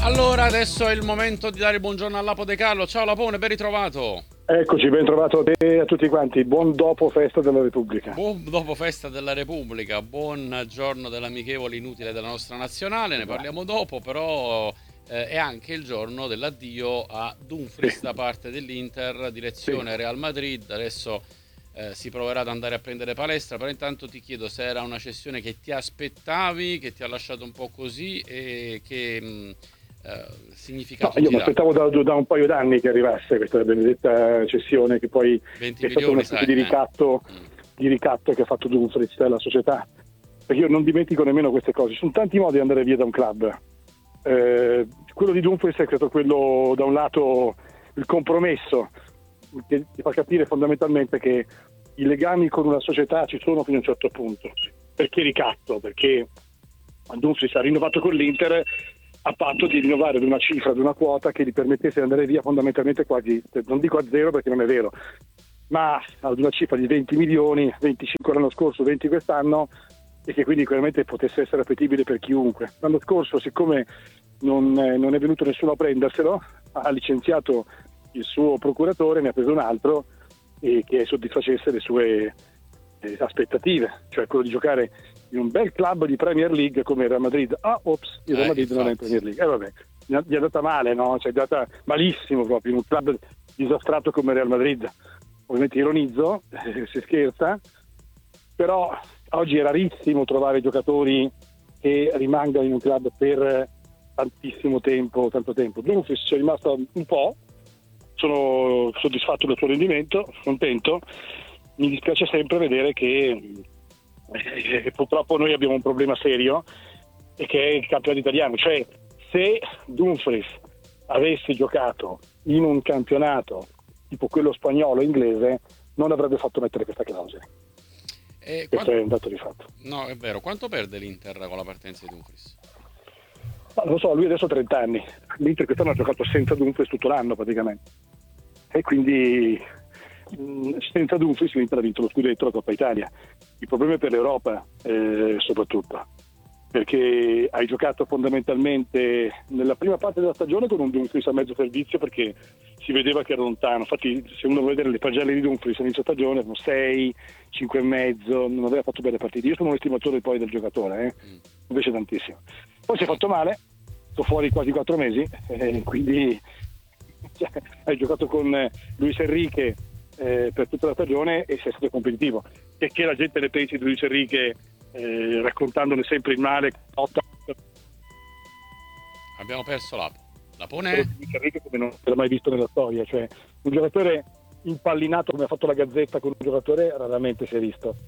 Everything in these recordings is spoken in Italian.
Allora, adesso è il momento di dare il buongiorno a Lapo De Carlo. Ciao Lapone, ben ritrovato. Eccoci, ben trovato a te e a tutti quanti. Buon dopo festa della Repubblica. Buon dopo festa della Repubblica, buon giorno dell'amichevole inutile della nostra nazionale, ne parliamo dopo, però è anche il giorno dell'addio a Dumfries da parte dell'Inter, direzione Real Madrid. Adesso si proverà ad andare a prendere palestra, però intanto ti chiedo se era una cessione che ti aspettavi, che ti ha lasciato un po' così e che significato io ti mi dà? aspettavo da un paio d'anni che arrivasse questa benedetta cessione, che poi 20 è stata milioni, una specie sai, di ricatto che ha fatto Dumfries alla società, perché io non dimentico nemmeno queste cose. Ci sono tanti modi di andare via da un club. Quello di Dumfries è stato quello, da un lato, il compromesso, che ti fa capire fondamentalmente che i legami con una società ci sono fino a un certo punto. Perché ricatto? Perché Dumfries ha rinnovato con l'Inter a patto di rinnovare ad una cifra, ad una quota che gli permettesse di andare via fondamentalmente quasi, non dico a zero perché non è vero, ma ad una cifra di 20 milioni, 25 l'anno scorso, 20 quest'anno, e che quindi chiaramente potesse essere appetibile per chiunque. L'anno scorso, siccome non è venuto nessuno a prenderselo, ha licenziato il suo procuratore, ne ha preso un altro e che soddisfacesse le sue aspettative, cioè quello di giocare in un bel club di Premier League come il Real Madrid. Il Real Madrid non è in Premier League, vabbè, gli è andata male, no? Cioè, è andata malissimo proprio in un club disastrato come il Real Madrid. Ovviamente ironizzo, si scherza, però oggi è rarissimo trovare giocatori che rimangano in un club per tantissimo tempo, tanto tempo. Dumfries ci è rimasto un po', sono soddisfatto del suo rendimento, contento. Mi dispiace sempre vedere che purtroppo noi abbiamo un problema serio, e che è il campionato italiano. Cioè, se Dumfries avesse giocato in un campionato tipo quello spagnolo o inglese, non avrebbe fatto mettere questa clausola. Questo è un dato di fatto. No, è vero. Quanto perde l'Inter con la partenza di Dumfries? Ma non lo so, lui adesso ha 30 anni. L'Inter quest'anno ha giocato senza Dumfries tutto l'anno praticamente. E quindi senza Dumfries l'Inter ha vinto lo scudetto, la Coppa Italia. Il problema è per l'Europa, soprattutto, perché hai giocato fondamentalmente nella prima parte della stagione con un Dumfries a mezzo servizio, perché si vedeva che era lontano. Infatti, se uno vuole vedere le pagelle di Dumfries all'inizio stagione, erano 6, 5 e mezzo, non aveva fatto belle partite. Io sono un estimatore poi del giocatore, invece tantissimo. Poi si è fatto male, sto fuori quasi 4 mesi, quindi hai giocato con Luis Enrique per tutta la stagione e sei stato competitivo. E che la gente ne pensi di Luis Enrique, raccontandone sempre il male. Abbiamo perso Lapone? Luis Enrique come non si era mai visto nella storia, cioè un giocatore impallinato come ha fatto la Gazzetta con un giocatore raramente si è visto.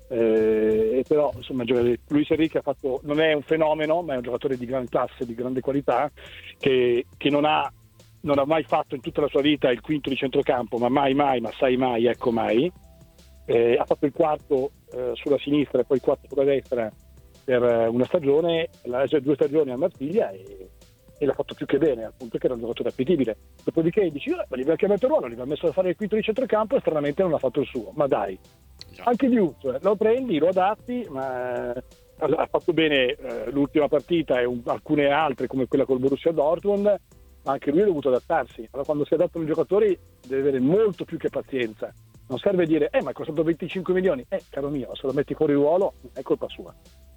E però insomma Luis Enrique non è un fenomeno, ma è un giocatore di gran classe, di grande qualità, che non ha mai fatto in tutta la sua vita il quinto di centrocampo, ma mai, ma sai mai, ecco mai. Ha fatto il quarto sulla sinistra e poi il quarto sulla destra per una stagione, 2 stagioni a Marsiglia, e l'ha fatto più che bene, al punto che era un giocatore appetibile. Dopodiché dici, ma gli aveva cambiato il ruolo, gli aveva messo a fare il quinto di centrocampo e stranamente non ha fatto il suo. Ma dai, anche Liu, cioè, lo prendi, lo adatti, ma ha fatto bene l'ultima partita e alcune altre come quella col Borussia Dortmund, ma anche lui ha dovuto adattarsi. Allora, quando si adattano i giocatori deve avere molto più che pazienza. Non serve dire ma è costato 25 milioni, caro mio, se lo metti fuori ruolo è colpa sua.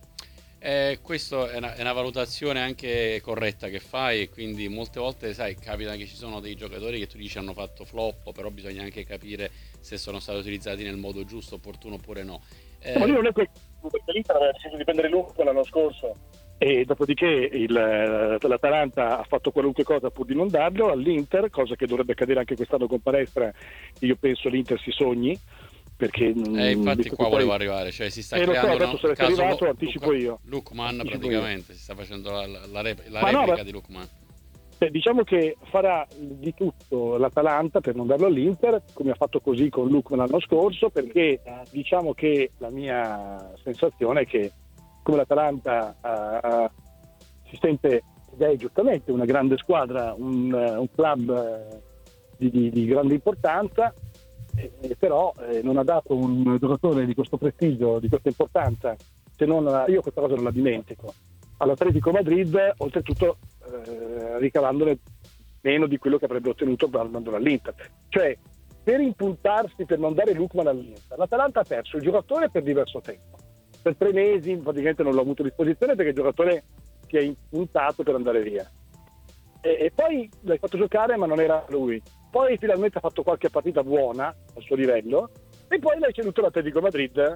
Questa è una valutazione anche corretta che fai, e quindi molte volte, sai, capita che ci sono dei giocatori che tu dici hanno fatto flop, però bisogna anche capire se sono stati utilizzati nel modo giusto, opportuno oppure no. Ma lui non è perché l'Inter aveva deciso di prendere Lukaku l'anno scorso, e dopodiché l'Atalanta ha fatto qualunque cosa pur di non darlo all'Inter, cosa che dovrebbe accadere anche quest'anno con Palestra. Io penso l'Inter si sogni, perché infatti qua volevo arrivare, cioè si sta creando il caso arrivato, anticipo io. Lookman praticamente si sta facendo la replica di Lookman. Diciamo che farà di tutto l'Atalanta per non darlo all'Inter, come ha fatto così con Lookman l'anno scorso, perché diciamo che la mia sensazione è che come l'Atalanta si sente, ed è giustamente una grande squadra, un club di grande importanza, però non ha dato un giocatore di questo prestigio, di questa importanza, se non io questa cosa non la dimentico, all'Atletico Madrid, oltretutto ricavandone meno di quello che avrebbe ottenuto andando all'Inter. Cioè, per impuntarsi, per non dare Lookman all'Inter, l'Atalanta ha perso il giocatore per diverso tempo. Per 3 mesi praticamente non l'ho avuto a disposizione perché il giocatore si è impuntato per andare via. E poi l'hai fatto giocare ma non era lui. Poi finalmente ha fatto qualche partita buona al suo livello e poi l'hai ceduto all'Atletico Madrid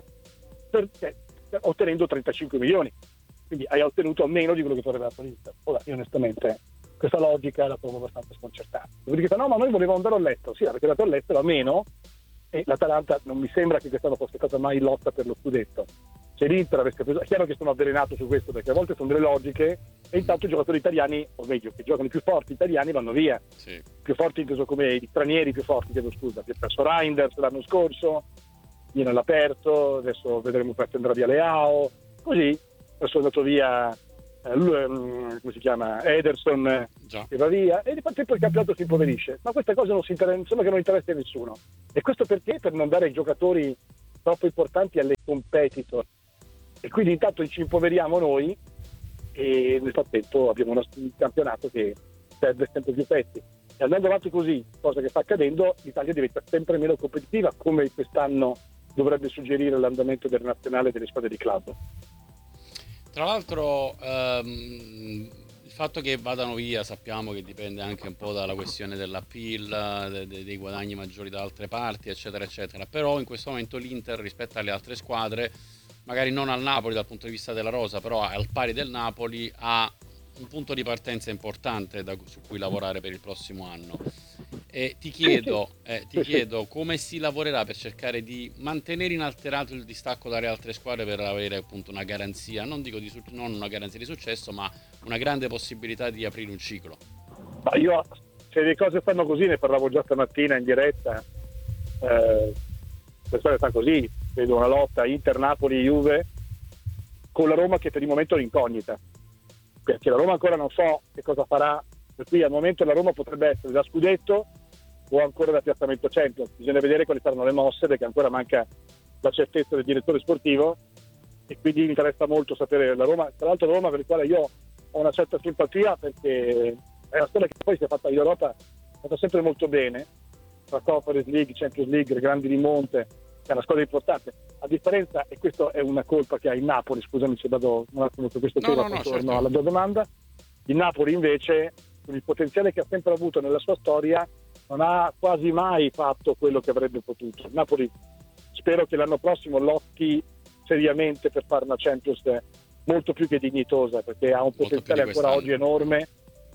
ottenendo 35 milioni. Quindi hai ottenuto meno di quello che tu aveva dato l'Inter. Ora, io onestamente questa logica la trovo abbastanza sconcertante. Dopodiché no, ma noi volevamo andare all'estero. Sì, avete dato all'estero a meno e l'Atalanta non mi sembra che quest'anno fosse stata mai in lotta per lo scudetto. Se l'Inter avesse preso, è chiaro che sono avvelenato su questo perché a volte sono delle logiche e intanto i giocatori italiani, o meglio, che giocano i più forti italiani vanno via. Sì. Più forti inteso come gli stranieri più forti, chiedo scusa, che ha perso Reinders l'anno scorso, Milan l'ha perso, adesso vedremo presto andrà via Leao, così adesso è andato via come si chiama, Ederson che va via e nel frattempo il campionato si impoverisce, ma queste cose sembra che non interessa a nessuno, e questo perché? Per non dare ai giocatori troppo importanti alle competitor, e quindi intanto ci impoveriamo noi e nel frattempo abbiamo un campionato che perde sempre più pezzi, e andando avanti così, cosa che sta accadendo, l'Italia diventa sempre meno competitiva, come quest'anno dovrebbe suggerire l'andamento del nazionale delle squadre di club. Tra l'altro il fatto che vadano via sappiamo che dipende anche un po' dalla questione dell'appeal, dei guadagni maggiori da altre parti, eccetera eccetera, però in questo momento l'Inter rispetto alle altre squadre, magari non al Napoli dal punto di vista della rosa, però al pari del Napoli, ha un punto di partenza importante su cui lavorare per il prossimo anno. E ti chiedo come si lavorerà per cercare di mantenere inalterato il distacco dalle altre squadre per avere appunto una garanzia, non dico non una garanzia di successo, ma una grande possibilità di aprire un ciclo. Ma io, se le cose stanno così, ne parlavo già stamattina in diretta, le cose stanno così, vedo una lotta Inter-Napoli-Juve con la Roma che per il momento è l'incognita, perché la Roma ancora non so che cosa farà, per cui al momento la Roma potrebbe essere da scudetto o ancora da piazzamento Champions. Bisogna vedere quali saranno le mosse, perché ancora manca la certezza del direttore sportivo e quindi mi interessa molto sapere la Roma. Tra l'altro la Roma, per la quale io ho una certa simpatia, perché è una storia che poi si è fatta in Europa, è fatta sempre molto bene, tra Conference League, Champions League, grandi rimonte, è una squadra importante. A differenza, e questa è una colpa che ha il Napoli, scusami se vado un attimo su questo tema, torno alla tua domanda, il Napoli invece, con il potenziale che ha sempre avuto nella sua storia, non ha quasi mai fatto quello che avrebbe potuto. Il Napoli spero che l'anno prossimo lotti seriamente per fare una Champions molto più che dignitosa, perché ha un potenziale ancora oggi enorme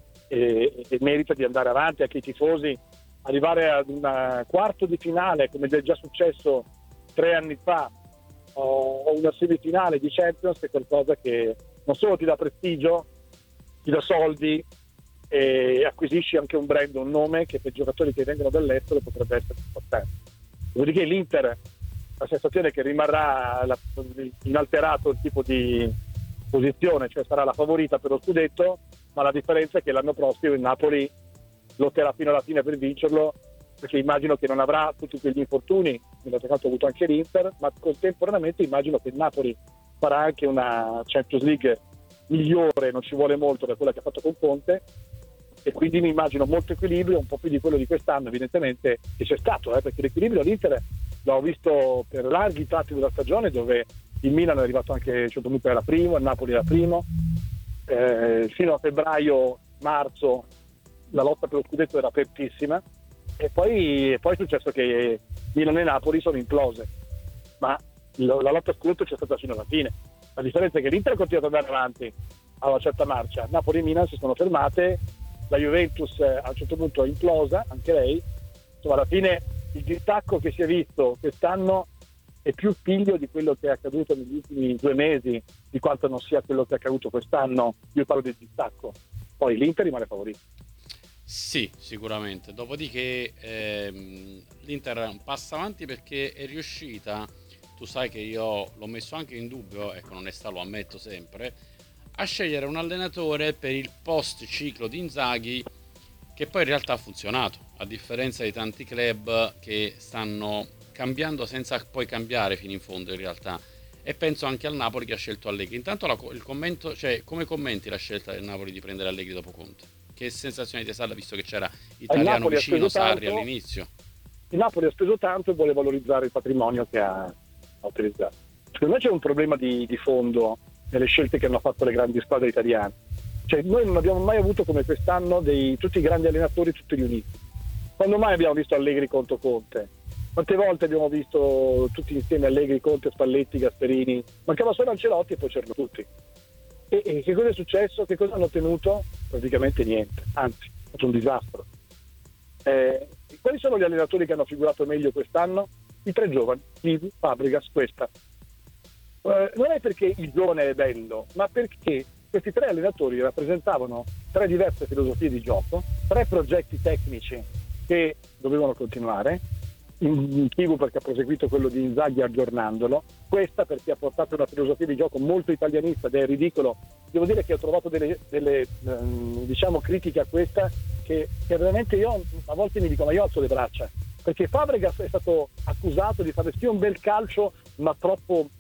e merita di andare avanti. Anche i tifosi, arrivare ad un quarto di finale come è già successo 3 anni fa, o una semifinale di Champions, è qualcosa che non solo ti dà prestigio, ti dà soldi e acquisisci anche un brand, un nome che per giocatori che vengono dall'estero potrebbe essere importante. Dopodiché l'Inter, la sensazione è che rimarrà inalterato il tipo di posizione, cioè sarà la favorita per lo scudetto, ma la differenza è che l'anno prossimo il Napoli lotterà fino alla fine per vincerlo, perché immagino che non avrà tutti quegli infortuni, nell'altro caso ha avuto anche l'Inter, ma contemporaneamente immagino che il Napoli farà anche una Champions League migliore, non ci vuole molto, da quella che ha fatto con Conte, e quindi mi immagino molto equilibrio, un po' più di quello di quest'anno evidentemente, che c'è stato, perché l'equilibrio all'Inter l'ho visto per larghi tratti della stagione, dove il Milan è arrivato anche a un certo punto, era primo, il Napoli era primo, fino a febbraio-marzo la lotta per lo scudetto era apertissima, e poi è successo che Milan e Napoli sono implose, ma la lotta scudetto c'è stata fino alla fine. La differenza è che l'Inter continua ad andare avanti a una certa marcia, Napoli e Milan si sono fermate, la Juventus a un certo punto è implosa anche lei. Insomma, alla fine il distacco che si è visto quest'anno è più figlio di quello che è accaduto negli ultimi 2 mesi di quanto non sia quello che è accaduto quest'anno. Io parlo del distacco, poi l'Inter rimane favorito. Sì, sicuramente. Dopodiché l'Inter è un passo avanti perché è riuscita, tu sai che io l'ho messo anche in dubbio, con onestà lo ammetto sempre, a scegliere un allenatore per il post ciclo di Inzaghi, che poi in realtà ha funzionato, a differenza di tanti club che stanno cambiando senza poi cambiare fino in fondo in realtà. e penso anche al Napoli che ha scelto Allegri. Intanto il commento, cioè, come commenti la scelta del Napoli di prendere Allegri dopo Conte? Che sensazione ti è stata, visto che c'era Italiano vicino, Sarri all'inizio? Il Napoli ha speso tanto e vuole valorizzare il patrimonio che ha utilizzato. Secondo me c'è un problema di fondo nelle scelte che hanno fatto le grandi squadre italiane. Cioè, noi non abbiamo mai avuto come quest'anno tutti i grandi allenatori tutti riuniti. Quando mai abbiamo visto Allegri contro Conte? Quante volte abbiamo visto tutti insieme Allegri, Conte, Spalletti, Gasperini? Mancava solo Ancelotti e poi c'erano tutti. E che cosa è successo? Che cosa hanno ottenuto? Praticamente niente, anzi, è stato un disastro. Quali sono gli allenatori che hanno figurato meglio quest'anno? I 3 giovani, Chivu, Fabregas, Questa. Non è perché il giovane è bello, ma perché questi 3 allenatori rappresentavano 3 diverse filosofie di gioco, 3 progetti tecnici che dovevano continuare. In Chivu perché ha proseguito quello di Inzaghi aggiornandolo, Questa perché ha portato una filosofia di gioco molto italianista ed è ridicolo. Devo dire che ho trovato delle diciamo critiche a Questa che veramente io a volte mi dico ma io alzo le braccia, perché Fabregas è stato accusato di fare sì un bel calcio ma troppo